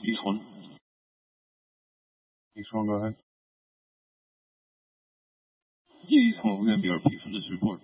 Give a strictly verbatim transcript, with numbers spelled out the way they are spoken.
Each one. Each one, go ahead. Yeah, you come over. We're gonna be our P for this report.